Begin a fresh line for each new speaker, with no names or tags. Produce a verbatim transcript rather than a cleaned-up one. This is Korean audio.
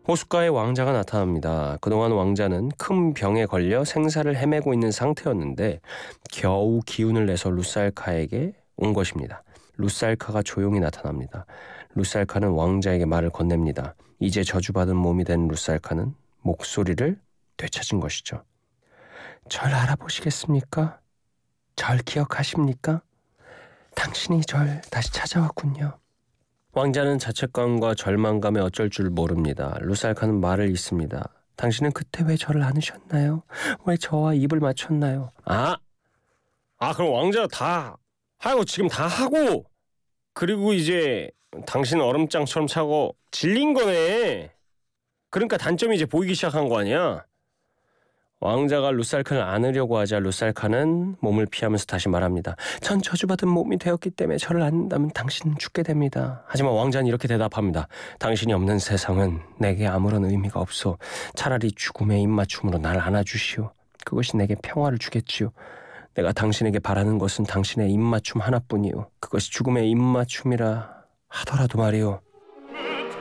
호숫가에 왕자가 나타납니다. 그동안 왕자는 큰 병에 걸려 생사를 헤매고 있는 상태였는데 겨우 기운을 내서 루살카에게 온 것입니다. 루살카가 조용히 나타납니다. 루살카는 왕자에게 말을 건넵니다. 이제 저주받은 몸이 된 루살카는 목소리를 되찾은 것이죠. 절 알아보시겠습니까? 절 기억하십니까? 당신이 절 다시 찾아왔군요. 왕자는 자책감과 절망감에 어쩔 줄 모릅니다. 루살카는 말을 잇습니다. 당신은 그때 왜 저를 안으셨나요? 왜 저와 입을 맞췄나요? 아! 아 그럼 왕자가 다 하고 지금 다 하고 그리고 이제 당신은 얼음장처럼 차고 질린 거네. 그러니까 단점이 이제 보이기 시작한 거 아니야? 왕자가 루살카를 안으려고 하자 루살카는 몸을 피하면서 다시 말합니다. 전 저주받은 몸이 되었기 때문에 저를 안는다면 당신은 죽게 됩니다. 하지만 왕자는 이렇게 대답합니다. 당신이 없는 세상은 내게 아무런 의미가 없소. 차라리 죽음의 입맞춤으로 날 안아주시오. 그것이 내게 평화를 주겠지요. 내가 당신에게 바라는 것은 당신의 입맞춤 하나뿐이요. 그것이 죽음의 입맞춤이라 하더라도 말이요.